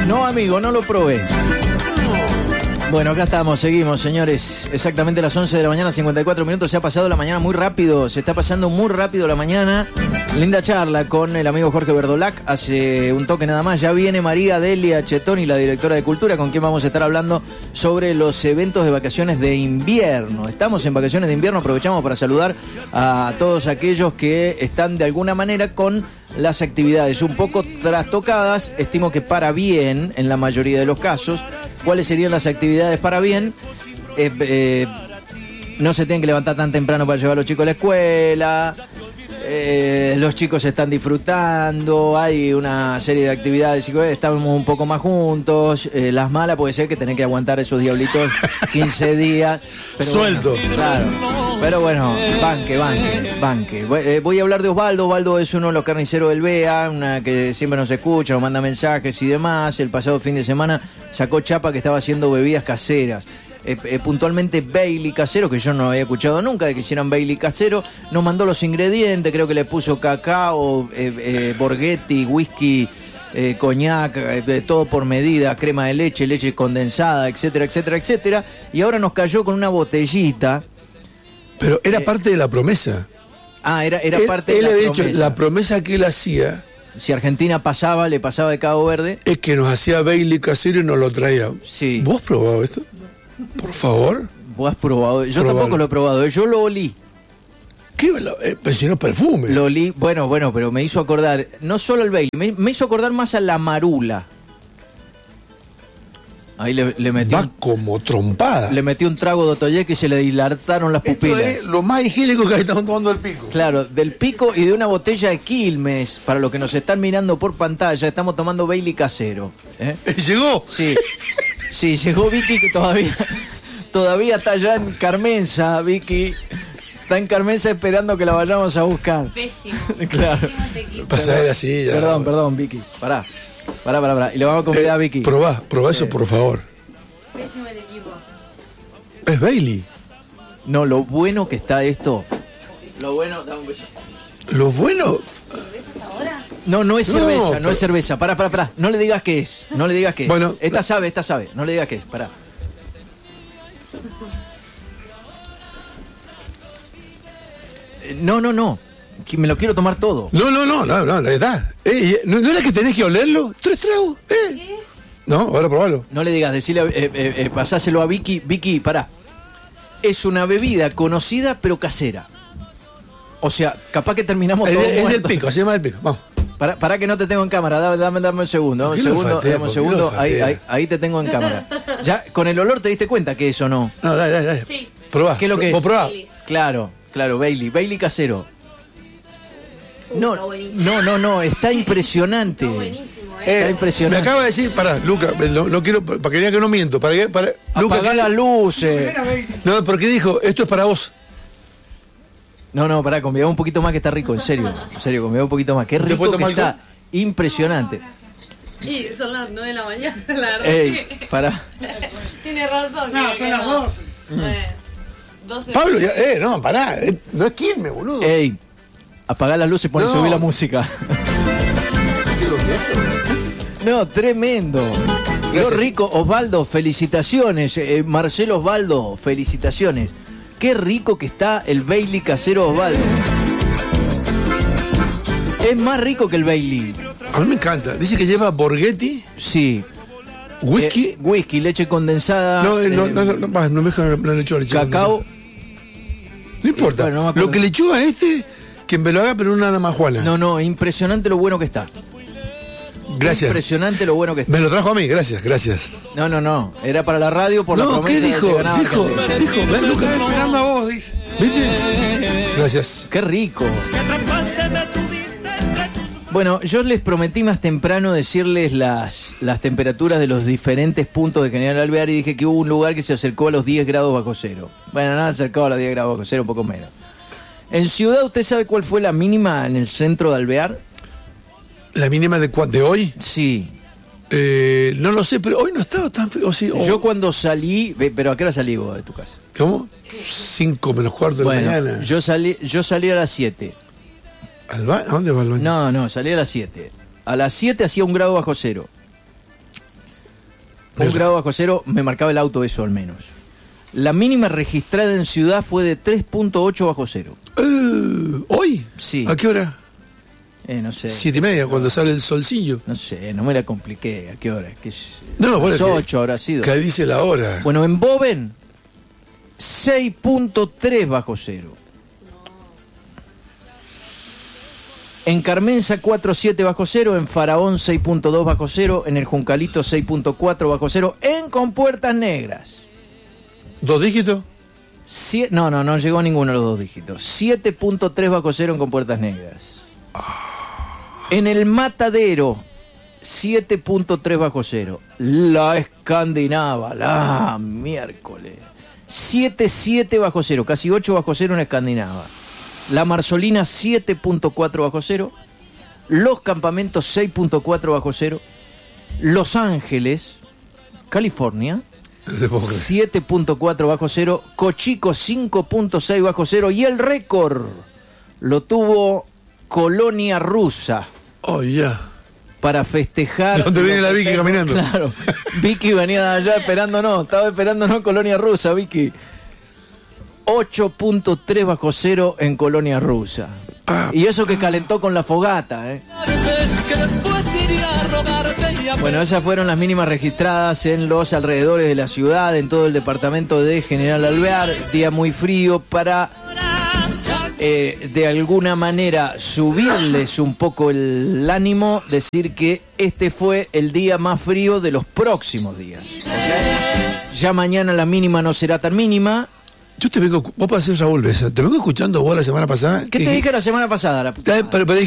No, amigo, no lo probé. Bueno, acá estamos, seguimos, señores. Exactamente las 11 de la mañana, 54 minutos. Se ha pasado la mañana muy rápido. Se está pasando muy rápido la mañana. Linda charla con el amigo Jorge Verdolac. Hace un toque nada más. Ya viene María Delia Chetoni, la directora de Cultura, con quien vamos a estar hablando sobre los eventos de vacaciones de invierno. Estamos en vacaciones de invierno. Aprovechamos para saludar a todos aquellos que están de alguna manera con las actividades un poco trastocadas. Estimo que para bien, en la mayoría de los casos. ¿Cuáles serían las actividades para bien? No se tienen que levantar tan temprano para llevar a los chicos a la escuela. Los chicos están disfrutando. Hay una serie de actividades. Estamos un poco más juntos. Las malas puede ser que tenés que aguantar esos diablitos 15 días. Pero suelto. Bueno, claro. Pero bueno, banque. Voy a hablar de Osvaldo. Osvaldo es uno de los carniceros del BEA, una que siempre nos escucha, nos manda mensajes y demás. El pasado fin de semana sacó chapa que estaba haciendo bebidas caseras. Puntualmente Bailey casero, que yo no había escuchado nunca de que hicieran Bailey casero. Nos mandó los ingredientes, creo que le puso cacao, Borghetti, whisky, coñac, todo por medida, crema de leche, leche condensada, etcétera, etcétera, etcétera. Y ahora nos cayó con una botellita. Pero era parte de la promesa. Era parte de la promesa. Él había dicho, la promesa que él hacía. Si Argentina pasaba, le pasaba de Cabo Verde. Es que nos hacía Bailey casero y nos lo traía. Sí. ¿Vos has probado esto? Por favor. ¿Vos has probado? Yo tampoco lo he probado, yo lo olí. ¿Qué? Pero si no es perfume. Lo olí, bueno, pero me hizo acordar, no solo al Bailey, me hizo acordar más a la marula. Ahí le metí. Va como trompada. Le metí un trago de Otoyek y se le dilataron las pupilas. Esto es lo más higiénico que estamos tomando del Pico. Claro, del Pico y de una botella de Quilmes. Para los que nos están mirando por pantalla, estamos tomando Bailey casero. ¿Llegó? Sí. Sí, llegó Vicky, que todavía está allá en Carmenza, Vicky. Está en Carmenza esperando que la vayamos a buscar. Pésimo. Claro. Pasá de la silla. Perdón, Vicky. Pará. Y le vamos a convidar a Vicky. Probá eso, por favor. Pésimo el equipo. Es Bailey. No, lo bueno que está esto. Lo bueno, dame un beso. Lo bueno. ¿Cervezas ahora? No es cerveza, no es cerveza. Pará. No le digas qué es. Bueno, esta sabe. No le digas qué es. Pará. No. Que me lo quiero tomar todo. No, la verdad. ¿No era que tenés que olerlo? ¿Tres tragos? ¿Qué es? No, ahora probalo. No le digas, decile, pasáselo a Vicky. Vicky, pará. Es una bebida conocida pero casera. O sea, capaz que terminamos todo Es del muerto. Pico, se llama del Pico. Vamos. Para que no te tengo en cámara, dame un segundo. Dame un segundo. Ahí te tengo en cámara. Ya, con el olor te diste cuenta que eso no. No, dale. Sí. Probá. ¿Qué es lo que es? ¿Vos probá? Claro, Bailey casero. No, está impresionante. Está buenísimo, Está impresionante. Me acaba de decir, pará, Luca, no quiero, para que diga que no miento. Luca, Apagá las luces. No, porque dijo, esto es para vos. No, pará, convidá un poquito más que está rico, en serio, convidá un poquito más. Qué rico que está, impresionante. Sí, son las 9 de la mañana, la verdad. Ey, pará. Tiene razón. No, son las 12. 12. Pablo, no, pará, no es Quilmes, boludo. Ey, apagá las luces y subir la música. No, tremendo. Qué rico, Osvaldo, felicitaciones. Marcelo Osvaldo, felicitaciones. Qué rico que está el Bailey casero Osvaldo. Es más rico que el Bailey. A mí me encanta. Dice que lleva Borghetti. Sí. Whisky. Whisky, leche condensada. No me dejan la lechuga. Cacao. No importa. Bueno, no me acuerdo. Lo que le echó a que me lo haga, pero una namajuana. No, impresionante lo bueno que está. Gracias. Impresionante lo bueno que está. Me lo trajo a mí, gracias. No. Era para la radio por la promesa ¿qué de dijo? que ganaba Dijo, ven, Lucas. Esperando a vos, dice. ¿Viste? Gracias. Qué rico. Bueno, yo les prometí más temprano decirles las temperaturas de los diferentes puntos de General Alvear y dije que hubo un lugar que se acercó a los 10 grados bajo cero. Bueno, nada acercado a los 10 grados bajo cero, un poco menos. En Ciudad, ¿usted sabe cuál fue la mínima en el centro de Alvear? ¿La mínima de hoy? Sí. No lo sé, pero hoy no estaba tan frío. Sí, Yo cuando salí, pero ¿a qué hora salí vos de tu casa? ¿Cómo? 5 menos cuarto de la mañana. Yo salí a las 7. ¿A dónde va el baño? No, salí a las 7. A las 7 hacía 1 grado bajo cero. Un grado bajo cero, me marcaba el auto eso al menos. La mínima registrada en ciudad fue de 3.8 bajo cero. ¿Hoy? Sí. ¿A qué hora? No sé. 7:30, cuando sale el solcillo. No sé, no me la compliqué. ¿A qué hora? No, bueno, las 8 habrá sido. Que dice la hora. Bueno, en Boven, 6.3 bajo cero. En Carmenza 4.7 bajo cero, en Faraón 6.2 bajo cero, en el Juncalito 6.4 bajo cero, en Compuertas Negras. ¿2 dígitos? No llegó a ninguno de los 2 dígitos. 7.3 bajo cero en Compuertas Negras. En el Matadero 7.3 bajo cero. La Escandinava, la miércoles. 7.7 bajo cero, casi 8 bajo cero en Escandinava. La Marzolina 7.4 bajo cero, Los Campamentos 6.4 bajo cero, Los Ángeles, California 7.4 bajo cero, Cochico 5.6 bajo cero y el récord lo tuvo Colonia Rusa. Oh, ya. Para festejar. ¿Dónde viene la Vicky caminando? Claro, Vicky venía de allá esperándonos, estaba esperándonos Colonia Rusa, Vicky. 8.3 bajo cero en Colonia Rusa. Y eso que calentó con la fogata, ¿eh? Bueno, esas fueron las mínimas registradas en los alrededores de la ciudad, en todo el departamento de General Alvear. Día muy frío para, de alguna manera, subirles un poco el ánimo, decir que este fue el día más frío de los próximos días. ¿Okay? Ya mañana la mínima no será tan mínima. Yo te vengo, vos para ser Raúl Besa, te vengo escuchando vos la semana pasada. ¿Qué te dije la semana pasada? ¿Qué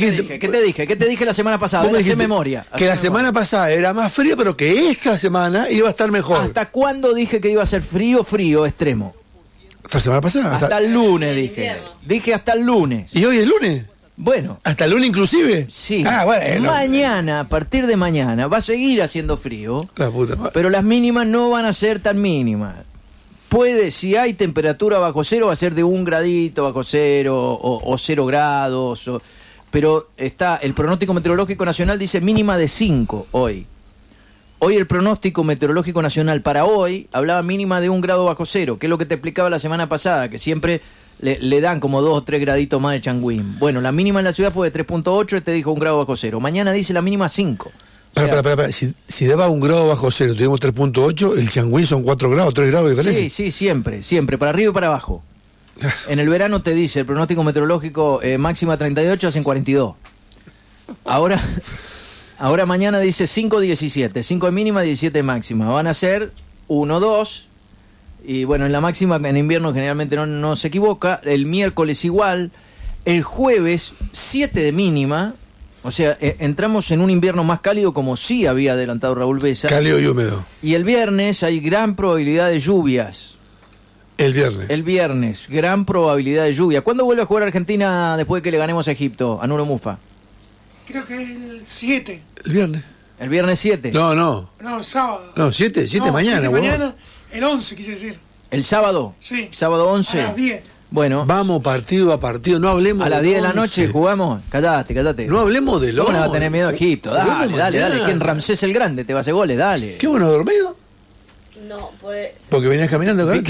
te dije la semana pasada? Hacé memoria. Que la semana pasada era más fría, pero que esta semana iba a estar mejor. ¿Hasta cuándo dije que iba a ser frío extremo? ¿Hasta la semana pasada? Hasta el lunes dije. Dije hasta el lunes. ¿Y hoy es lunes? Bueno. ¿Hasta el lunes inclusive? Sí. Bueno. Mañana, a partir de mañana, va a seguir haciendo frío. La puta madre. Pero las mínimas no van a ser tan mínimas. Puede, si hay temperatura bajo cero, va a ser de 1 gradito bajo cero o 0 grados. Pero está, el pronóstico meteorológico nacional dice mínima de 5 hoy. Hoy el pronóstico meteorológico nacional para hoy hablaba mínima de 1 grado bajo cero, que es lo que te explicaba la semana pasada, que siempre le dan como 2 o 3 graditos más de changüín. Bueno, la mínima en la ciudad fue de 3.8, este dijo 1 grado bajo cero. Mañana dice la mínima 5. Para. Si daba 1 grado bajo cero, tuvimos 3.8, el changüín son 4 grados, 3 grados de diferencia. Sí, siempre, para arriba y para abajo. En el verano te dice el pronóstico meteorológico máxima 38, hacen 42. Ahora mañana dice 5, 17, 5 de mínima, 17 de máxima. Van a ser 1, 2, y bueno, en la máxima en invierno generalmente no se equivoca. El miércoles igual, el jueves 7 de mínima. O sea, entramos en un invierno más cálido como sí había adelantado Raúl Besa. Cálido y húmedo. Y el viernes hay gran probabilidad de lluvias. El viernes, gran probabilidad de lluvia. ¿Cuándo vuelve a jugar Argentina después de que le ganemos a Egipto, a Nuno Mufa? Creo que es el 7. El viernes. ¿El viernes 7? No, sábado. No, 7 mañana. 7 mañana, el 11 quise decir. ¿El sábado? Sí. ¿Sábado 11? A las 10. Bueno. Vamos partido a partido, no hablemos a las 10 de la noche jugamos. Cállate. No hablemos del 11. ¿Cómo no va a tener miedo a Egipto? Dale. ¿Quién? Ramsés el Grande te va a hacer goles, dale. ¿Qué bueno dormido? No, porque venías caminando acá.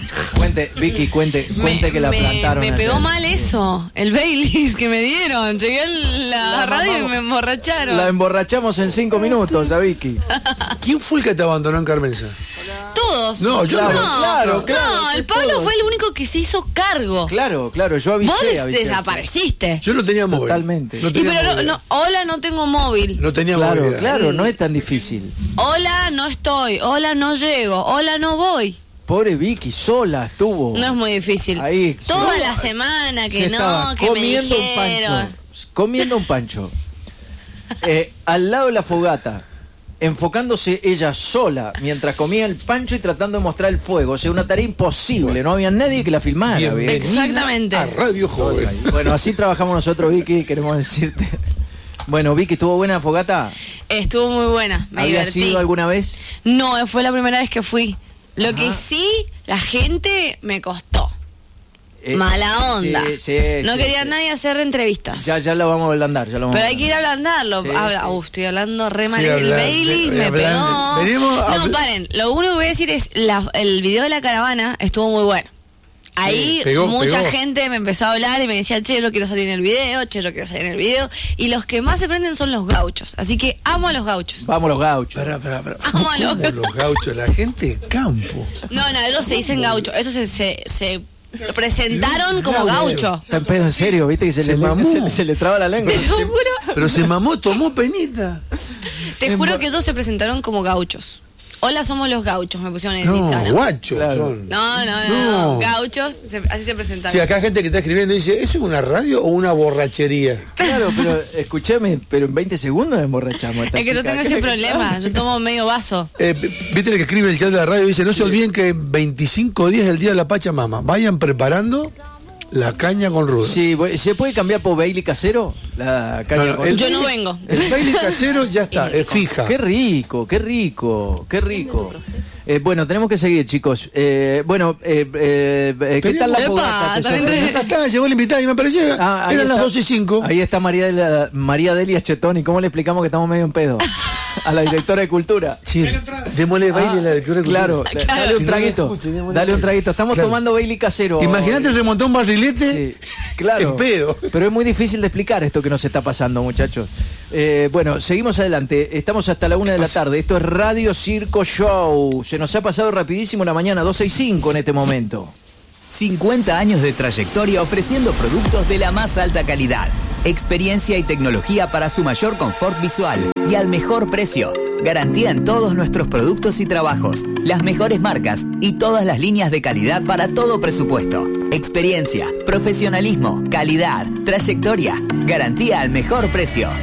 Vicky, cuente que la plantaron. Me pegó mal eso, el Baileys que me dieron. Llegué a la radio y me emborracharon. La emborrachamos en 5 minutos a Vicky. ¿Quién fue el que te abandonó en Carmenza? Todos. No, yo claro. No, el Pablo todos. fue el único que se hizo cargo. Claro, yo avisé. Vos desapareciste. Yo no tenía móvil. Totalmente. Hola, no tengo móvil. No tenía móvil. Claro, no es tan difícil. Hola, no estoy. Hola, no llego. Hola, no voy. Pobre Vicky, sola estuvo. No es muy difícil. Ahí, toda la semana que no, que comiendo me dijeron. Comiendo un pancho. Al lado de la fogata, enfocándose ella sola mientras comía el pancho y tratando de mostrar el fuego. O sea, una tarea imposible. No había nadie que la filmara. Exactamente. A Radio Joven. Bueno, así trabajamos nosotros, Vicky, queremos decirte. Bueno, Vicky, ¿estuvo buena la fogata? Estuvo muy buena, me ¿Había divertí. sido alguna vez? No, fue la primera vez que fui. Lo que sí, la gente me costó. Mala onda. No sí, quería nadie hacer entrevistas. Ya lo vamos a ablandar. Pero hay que ir a ablandarlo. Sí, estoy hablando re mal. Sí, El Bailey me pegó. No, paren. Lo único que voy a decir es, el video de la caravana estuvo muy bueno. Ahí mucha gente me empezó a hablar y me decía, che, yo quiero salir en el video, y los que más se prenden son los gauchos, así que amo a los gauchos. Vamos los gauchos. Amo a los gauchos, la gente de campo. No, ellos se dicen gauchos, ellos se presentaron como gaucho. Está en pedo, en serio, viste que se le traba la lengua. Te juro. Pero se mamó, tomó penita. Te juro que ellos se presentaron como gauchos. Hola, somos los gauchos, me pusieron en Instagram. Guachos. Claro. No. Gauchos, así se presentaron. Sí, acá hay gente que está escribiendo y dice, ¿eso es una radio o una borrachería? Claro, pero escúchame, pero en 20 segundos nos emborrachamos. Es que yo tengo ese problema, yo tomo medio vaso. Viste el que escribe el chat de la radio, dice, no se olviden que en 25 días es el día de la Pachamama. Vayan preparando la caña con ruda. Sí, ¿se puede cambiar por Bailey casero? La caña con... Yo no vengo. El Bailey casero ya está, es fija. Qué rico. Bueno, tenemos que seguir, chicos. ¿Qué tal la fogata? Acá llegó el invitado y me pareció eran las 12:05. Ahí está María Delia Chetoni. ¿Cómo le explicamos que estamos medio en pedo? A la directora de Cultura. Sí, démosle Bailey a la directora de Cultura. Claro. Dale un traguito. Estamos tomando Bailey casero. Imagínate remontar un barrilete. Sí, claro. En pedo. Pero es muy difícil de explicar esto que nos está pasando, muchachos. Bueno, seguimos adelante. Estamos hasta la 1 de la tarde. Esto es Radio Circo Show. Se nos ha pasado rapidísimo la mañana, 2:65 en este momento. 50 años de trayectoria ofreciendo productos de la más alta calidad, experiencia y tecnología para su mayor confort visual y al mejor precio. Garantía en todos nuestros productos y trabajos, las mejores marcas y todas las líneas de calidad para todo presupuesto. Experiencia, profesionalismo, calidad, trayectoria, garantía al mejor precio.